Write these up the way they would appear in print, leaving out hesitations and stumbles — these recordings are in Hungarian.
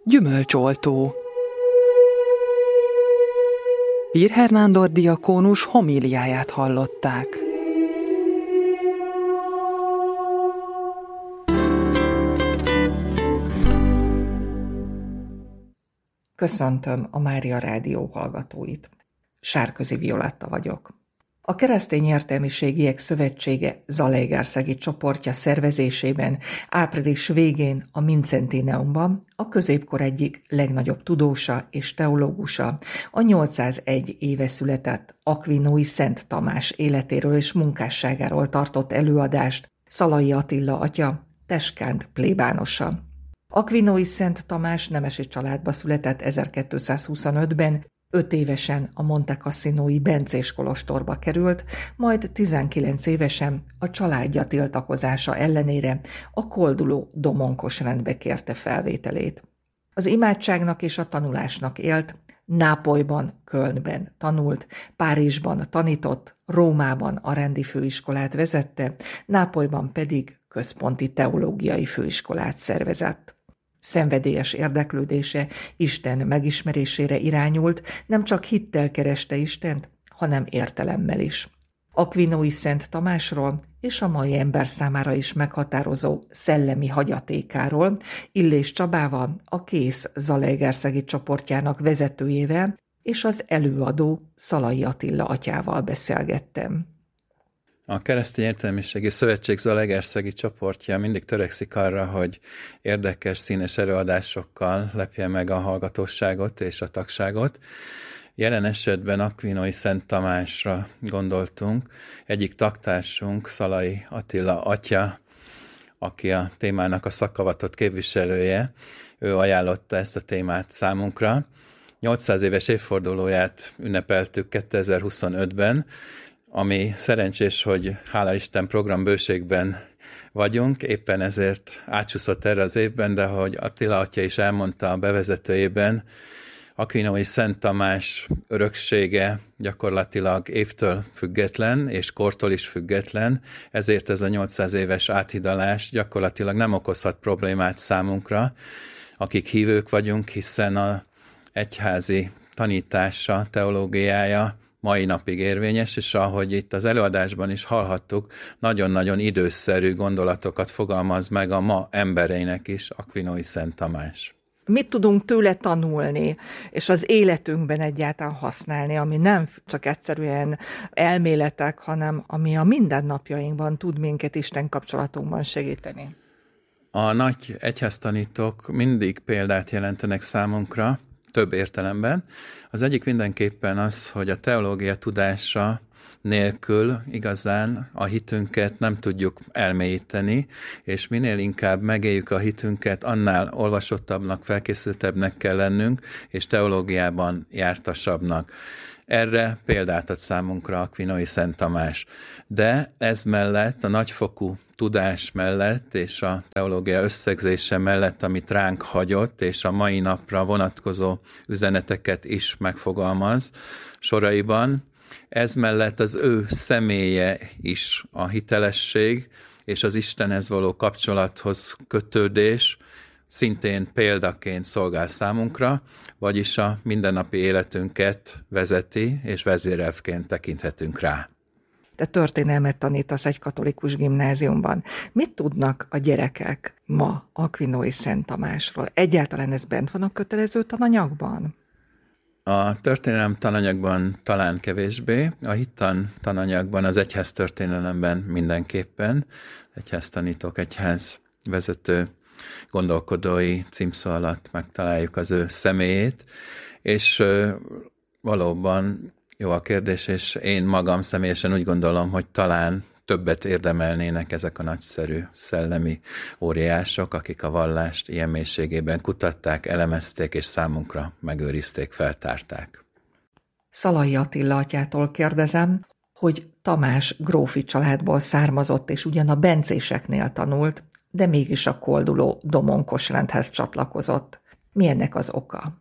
Gyümölcsoltó. Pirher Nándor diakónus homíliáját hallották. Köszöntöm a Mária Rádió hallgatóit. Sárközi Violetta vagyok. A Keresztény Értelmiségiek Szövetsége zalaegerszegi csoportja szervezésében április végén a Mincentineumban a középkor egyik legnagyobb tudósa és teológusa, a 801 éve született Aquinói Szent Tamás életéről és munkásságáról tartott előadást Szalai Attila atya, teskánt plébánosa. Aquinói Szent Tamás nemesi családba született 1225-ben, 5 évesen a Monte Cassinói bencés kolostorba került, majd 19 évesen a családja tiltakozása ellenére a kolduló domonkos rendbe kérte felvételét. Az imádságnak és a tanulásnak élt, Nápolyban, Kölnben tanult, Párizsban tanított, Rómában a rendi főiskolát vezette, Nápolyban pedig központi teológiai főiskolát szervezett. Szenvedélyes érdeklődése Isten megismerésére irányult, nem csak hittel kereste Istent, hanem értelemmel is. Aquinói Szent Tamásról és a mai ember számára is meghatározó szellemi hagyatékáról Illés Csabával, a Kész zalaegerszegi csoportjának vezetőjével és az előadó Szalai Attila atyával beszélgettem. A Keresztény Értelmiségi Szövetség zalaegerszegi csoportja mindig törekszik arra, hogy érdekes, színes előadásokkal lepje meg a hallgatóságot és a tagságot. Jelen esetben Aquinói Szent Tamásra gondoltunk. Egyik tagtársunk, Szalai Attila atya, aki a témának a szakavatott képviselője, ő ajánlotta ezt a témát számunkra. 800 éves évfordulóját ünnepeltük 2025-ben, ami szerencsés, hogy hála Isten programbőségben vagyunk, éppen ezért átsúszott erre az évben, de ahogy Attila atya is elmondta a bevezetőjében, Aquinói Szent Tamás öröksége gyakorlatilag évtől független, és kortól is független, ezért ez a 800 éves áthidalás gyakorlatilag nem okozhat problémát számunkra, akik hívők vagyunk, hiszen az egyházi tanítása, teológiája mai napig érvényes, és ahogy itt az előadásban is hallhattuk, nagyon-nagyon időszerű gondolatokat fogalmaz meg a ma embereinek is Aquinói Szent Tamás. Mit tudunk tőle tanulni, és az életünkben egyáltalán használni, ami nem csak egyszerűen elméletek, hanem ami a mindennapjainkban tud minket Isten kapcsolatunkban segíteni? A nagy egyháztanítók mindig példát jelentenek számunkra, több értelemben. Az egyik mindenképpen az, hogy a teológia tudása nélkül igazán a hitünket nem tudjuk elmélyíteni, és minél inkább megéljük a hitünket, annál olvasottabbnak, felkészültebbnek kell lennünk, és teológiában jártasabbnak. Erre példát ad számunkra Aquinói Szent Tamás. De ez mellett, a nagyfokú tudás mellett és a teológia összegzése mellett, amit ránk hagyott, és a mai napra vonatkozó üzeneteket is megfogalmaz soraiban, ez mellett az ő személye is a hitelesség és az Istenhez való kapcsolathoz kötődés szintén példaként szolgál számunkra, vagyis a mindennapi életünket vezeti, és vezérelvként tekinthetünk rá. Te történelmet tanítasz egy katolikus gimnáziumban. Mit tudnak a gyerekek ma Aquinói Szent Tamásról? Egyáltalán ez bent van a kötelező tananyagban? A történelem tananyagban talán kevésbé, a hittan tananyagban, az egyház történelemben mindenképpen, egyháztanítók, egyház vezető gondolkodói címszó alatt megtaláljuk az ő személyét, és valóban jó a kérdés, és én magam személyesen úgy gondolom, hogy talán többet érdemelnének ezek a nagyszerű szellemi óriások, akik a vallást ilyen mélységében kutatták, elemezték, és számunkra megőrizték, feltárták. Szalai Attila atyától kérdezem, hogy Tamás grófi családból származott, és ugyan a bencéseknél tanult, de mégis a kolduló domonkos rendhez csatlakozott. Mi ennek az oka?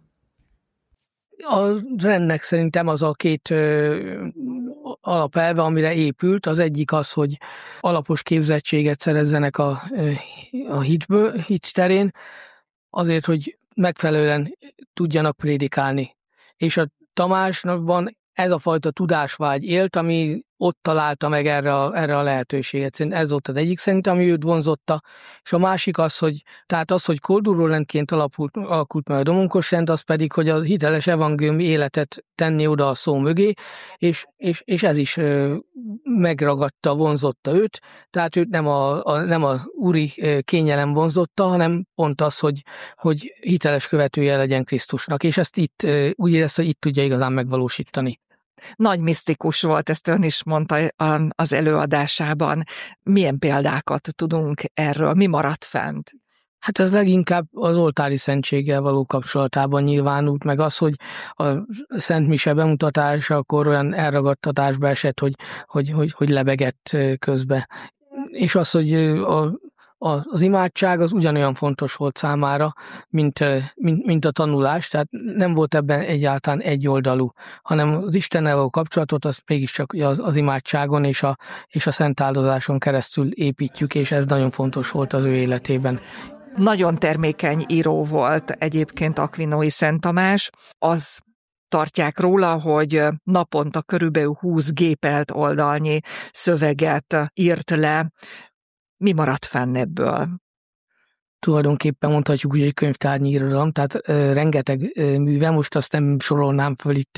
A rendnek szerintem az a két alapelve, amire épült. Az egyik az, hogy alapos képzettséget szerezzenek a hit terén, azért, hogy megfelelően tudjanak prédikálni. És a Tamásnakban ez a fajta tudásvágy élt, ami ott találta meg erre a lehetőséget. Ez volt az egyik szerintem, ami őt vonzotta. És a másik az, hogy kolduló rendként alakult meg a domonkos rend, az pedig, hogy a hiteles evangéliumi életet tenni oda a szó mögé, és ez is megragadta, vonzotta őt. Tehát őt nem a úri kényelem vonzotta, hanem pont az, hogy hiteles követője legyen Krisztusnak. És ezt itt úgy érezte, hogy itt tudja igazán megvalósítani. Nagy misztikus volt, ezt ön is mondta az előadásában. Milyen példákat tudunk erről? Mi maradt fent? Hát ez leginkább az oltári szentséggel való kapcsolatában nyilvánult, meg az, hogy a Szent Mise bemutatásakor olyan elragadtatásba esett, hogy lebegett közbe. És az, hogy az imádság az ugyanolyan fontos volt számára, mint a tanulás, tehát nem volt ebben egyáltalán egyoldalú, hanem az Istennel való kapcsolatot azt mégiscsak az imádságon és a szent áldozáson keresztül építjük, és ez nagyon fontos volt az ő életében. Nagyon termékeny író volt egyébként Aquinói Szent Tamás. Az tartják róla, hogy naponta körülbelül 20 gépelt oldalnyi szöveget írt le. Mi maradt fenn ebből? Tulajdonképpen mondhatjuk, hogy egy könyvtárnyi irodalom, tehát rengeteg műve, most azt nem sorolnám fel itt.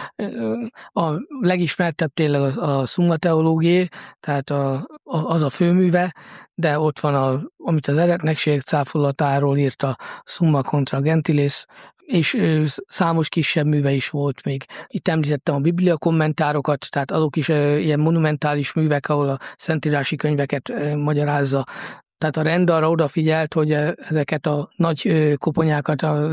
A legismertebb tényleg a Summa Theologiae, tehát az a főműve, de ott van, amit az eretnekség cáfolatáról írt, a Summa Contra Gentiles, és számos kisebb műve is volt még. Itt említettem a Biblia kommentárokat, tehát azok is ilyen monumentális művek, ahol a szentírási könyveket magyarázza. Tehát a rend arra odafigyelt, hogy ezeket a nagy koponyákat a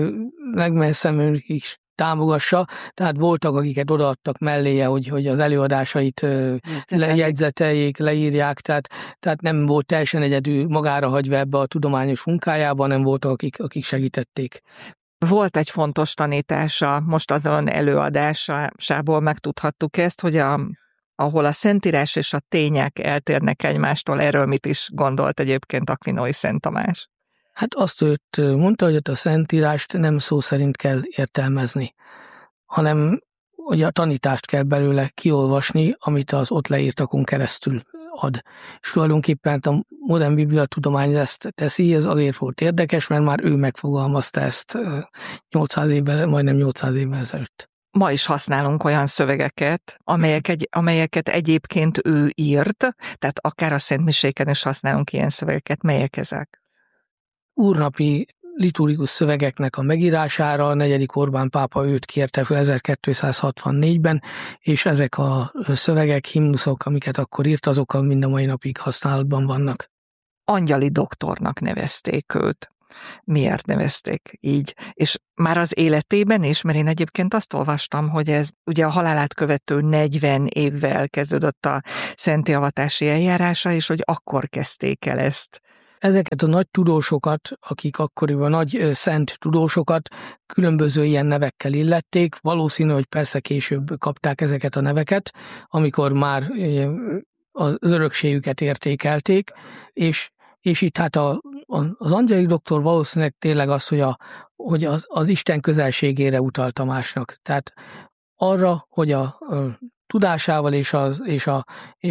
legmesszebb is támogassa, tehát voltak, akiket odaadtak melléje, hogy az előadásait jegyzeteljék, leírják, tehát nem volt teljesen egyedül magára hagyva ebbe a tudományos munkájában, nem voltak, akik segítették. Volt egy fontos tanítása, most azon előadásából megtudhattuk ezt, hogy ahol a Szentírás és a tények eltérnek egymástól, erről mit is gondolt egyébként Aquinói Szent Tamás? Hát azt őt mondta, hogy a Szentírást nem szó szerint kell értelmezni, hanem hogy a tanítást kell belőle kiolvasni, amit az ott leírtakon keresztül ad. És tulajdonképpen a modern bibliatudomány ezt teszi, ez azért volt érdekes, mert már ő megfogalmazta ezt 800 évvel, majdnem 800 évvel ezelőtt. Ma is használunk olyan szövegeket, amelyeket egyébként ő írt, tehát akár a szentmiséken is használunk ilyen szövegeket. Melyek ezek? Úrnapi liturgikus szövegeknek a megírására a 4. Orbán pápa őt kérte fel 1264-ben, és ezek a szövegek, himnuszok, amiket akkor írt, azok mind a mai napig használatban vannak. Angyali doktornak nevezték őt. Miért nevezték így? És már az életében is, mert én egyébként azt olvastam, hogy ez ugye a halálát követő 40 évvel kezdődött a szenttéavatási eljárása, és hogy akkor kezdték el ezt. Ezeket a nagy tudósokat, akik akkoriban nagy szent tudósokat különböző ilyen nevekkel illették, valószínű, hogy persze később kapták ezeket a neveket, amikor már az örökségüket értékelték, és itt hát az angyali doktor valószínűleg tényleg az, hogy az Isten közelségére utal Tamásnak. Tehát arra, hogy a tudásával és a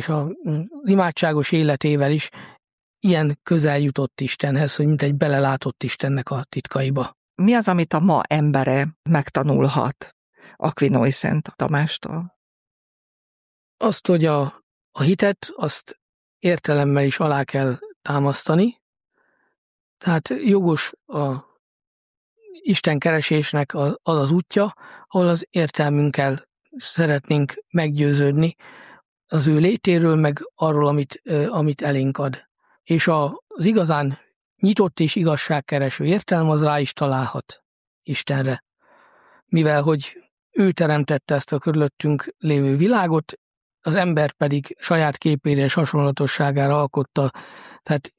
imádságos életével is ilyen közel jutott Istenhez, hogy mint egy belelátott Istennek a titkaiba. Mi az, amit a ma embere megtanulhat Aquinói Szent Tamástól? Azt, hogy a hitet, azt értelemmel is alá kell támasztani, tehát jogos a Isten keresésnek az útja, ahol az értelmünkkel szeretnénk meggyőződni az ő létéről, meg arról, amit elénk ad. És az igazán nyitott és igazságkereső értelem az rá is találhat Istenre. Mivel, hogy ő teremtette ezt a körülöttünk lévő világot, az ember pedig saját képére és hasonlatosságára alkotta, tehát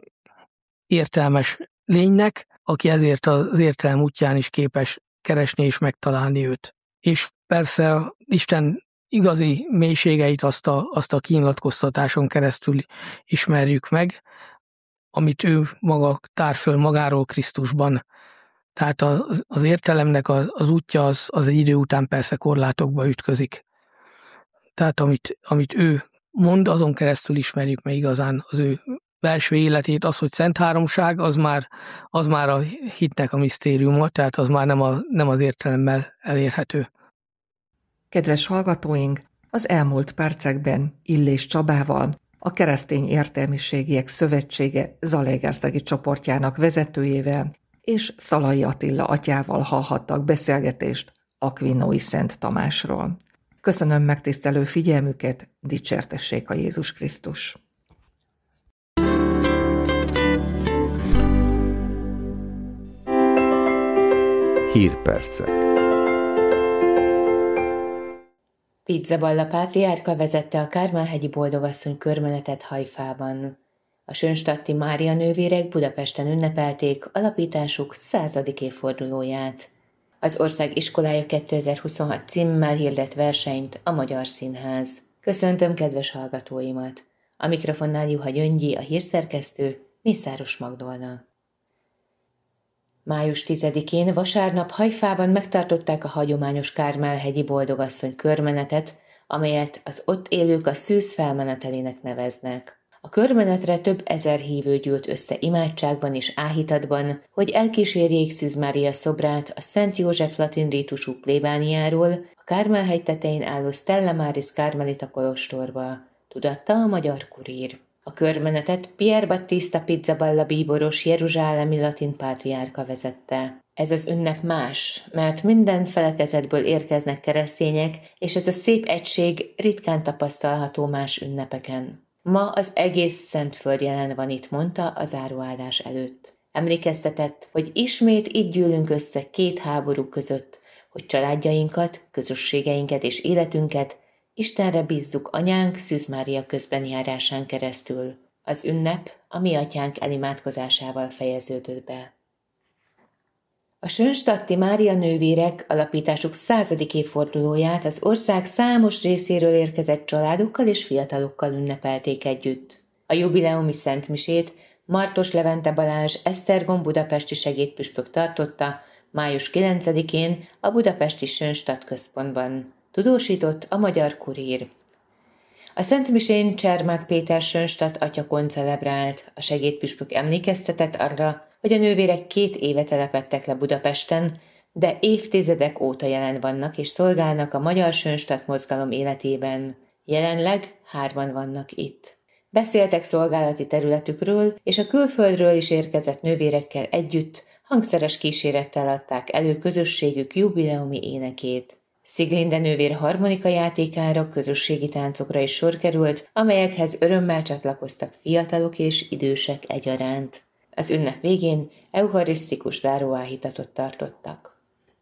értelmes lénynek, aki ezért az értelem útján is képes keresni és megtalálni őt. És persze Isten igazi mélységeit azt a kinyilatkoztatáson keresztül ismerjük meg, amit ő maga tár föl magáról Krisztusban. Tehát az értelemnek az útja az egy idő után persze korlátokba ütközik. Tehát amit ő mond, azon keresztül ismerjük meg igazán az ő belső életét. Az, hogy Szent Háromság, az már a hitnek a misztériuma, tehát az már nem az értelemmel elérhető. Kedves hallgatóink, az elmúlt percekben Illés Csabával, a Keresztény Értelmiségiek Szövetsége zalaegerszegi csoportjának vezetőjével és Szalai Attila atyával hallhattak beszélgetést Akvinói Szent Tamásról. Köszönöm megtisztelő figyelmüket, dicsértessék a Jézus Krisztus! Hírpercek. Pizzaballa pátriárka vezette a Kármán-hegyi Boldogasszony körmenetet Hajfában. A Sönstadti Mária nővérek Budapesten ünnepelték alapításuk 100. évfordulóját. Az Ország Iskolája 2026 címmel hirdet versenyt a Magyar Színház. Köszöntöm kedves hallgatóimat! A mikrofonnál Juha Gyöngyi, a hírszerkesztő, Mészáros Magdolna. Május 10-én vasárnap Hajfában megtartották a hagyományos Kármán-hegyi Boldogasszony körmenetet, amelyet az ott élők a szűz felmenetelének neveznek. A körmenetre több ezer hívő gyűlt össze imádságban és áhítatban, hogy elkísérjék Szűz Mária szobrát a Szent József latin rítusú plébániáról a Kármán-hegy tetején álló Stella Maris Karmelita kolostorba, tudatta a Magyar Kurír. A körmenetet Pier Battista Pizzaballa bíboros jeruzsálemi latin pátriárka vezette. Ez az ünnep más, mert minden felekezetből érkeznek keresztények, és ez a szép egység ritkán tapasztalható más ünnepeken. Ma az egész Szentföld jelen van itt, mondta a záróáldás előtt. Emlékeztetett, hogy ismét itt gyűlünk össze két háború között, hogy családjainkat, közösségeinket és életünket Istenre bízzuk Anyánk Szűz Mária közbenjárásán keresztül. Az ünnep a mi atyánk elimádkozásával fejeződött be. A Sönstadti Mária nővérek alapításuk 100. évfordulóját az ország számos részéről érkezett családokkal és fiatalokkal ünnepelték együtt. A jubileumi szentmisét Martos Levente Balázs Esztergom budapesti segédpüspök tartotta május 9-én a budapesti Sönstadt központban. Tudósított a Magyar Kurír. A szentmisén Csermák Péter Sönstadt atya koncelebrált, a segédpüspök emlékeztetett arra, hogy a nővérek 2 éve telepedtek le Budapesten, de évtizedek óta jelen vannak és szolgálnak a magyar Sönstadt mozgalom életében. Jelenleg 3 vannak itt. Beszéltek szolgálati területükről, és a külföldről is érkezett nővérekkel együtt hangszeres kísérettel adták elő közösségük jubileumi énekét. Sziglinde nővér harmonika játékára, közösségi táncokra is sor került, amelyekhez örömmel csatlakoztak fiatalok és idősek egyaránt. Az ünnep végén eucharisztikus záróáhítatot tartottak.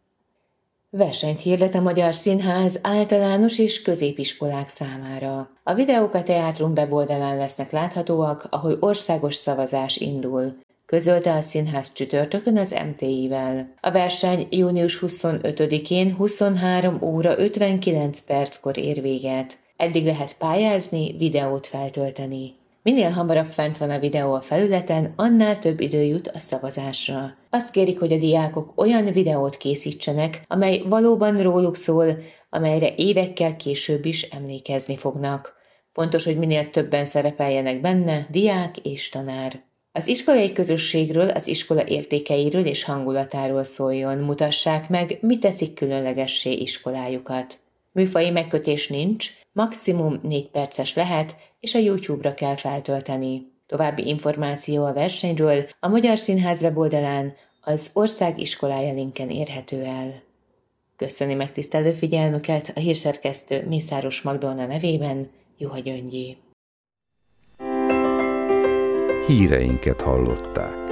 Versenyt hirdet a Magyar Színház általános és középiskolák számára. A videók a teátrum weboldalán lesznek láthatóak, ahol országos szavazás indul, közölte a színház csütörtökön az MTI-vel. A verseny június 25-én 23 óra 59 perckor ér véget. Eddig lehet pályázni, videót feltölteni. Minél hamarabb fent van a videó a felületen, annál több idő jut a szavazásra. Azt kérik, hogy a diákok olyan videót készítsenek, amely valóban róluk szól, amelyre évekkel később is emlékezni fognak. Fontos, hogy minél többen szerepeljenek benne, diák és tanár. Az iskolai közösségről, az iskola értékeiről és hangulatáról szóljon, mutassák meg, mi teszik különlegessé iskolájukat. Műfaji megkötés nincs, maximum 4 perces lehet, és a YouTube-ra kell feltölteni. További információ a versenyről a Magyar Színház weboldalán, az Ország Iskolája linken érhető el. Köszöni megtisztelő figyelmüket a hírszerkesztő Mészáros Magdolna nevében, Juha Gyöngyi. Híreinket hallották.